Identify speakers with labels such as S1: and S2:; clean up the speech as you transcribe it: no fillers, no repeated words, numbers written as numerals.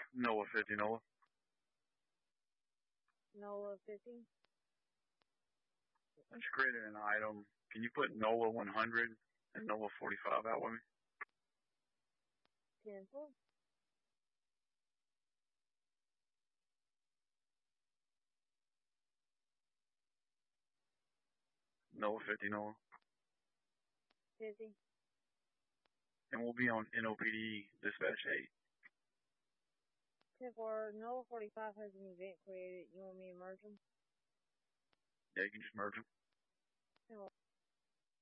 S1: Noah 50, Noah.
S2: Noah 50.
S1: I just created an item. Can you put Noah 100 and Noah 45 out with me?
S2: 10-4.
S1: Noah 50, Noah.
S2: 50.
S1: And we'll be on NOPD dispatch 8.
S2: 10-4. Noah 45 has an event created. You want me to merge them?
S1: Yeah, you can just merge them.